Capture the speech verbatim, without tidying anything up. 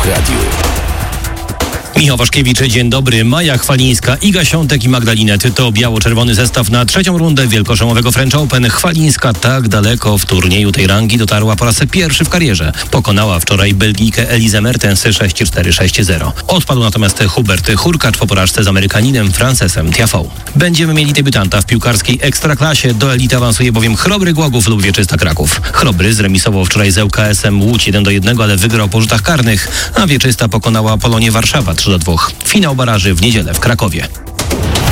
Radiu. Michał Waszkiewicz, dzień dobry. Maja Chwalińska, Iga Świątek i Magdalinet to biało-czerwony zestaw na trzecią rundę wielkoszlemowego French Open. Chwalińska tak daleko w turnieju tej rangi dotarła po raz pierwszy w karierze. Pokonała wczoraj Belgijkę Elizę Mertens sześć cztery, sześć zero. Odpadł natomiast Hubert Hurkacz po porażce z Amerykaninem Francesem Tiafoe. Będziemy mieli debiutanta w piłkarskiej ekstraklasie. Do elity awansuje bowiem Chrobry Głogów lub Wieczysta Kraków. Chrobry zremisował wczoraj z ŁKS-em Łódź jeden do jednego, ale wygrał po rzutach karnych, a Wieczysta pokonała Polonię Warszawa trzy do dwóch. Finał baraży w niedzielę w Krakowie.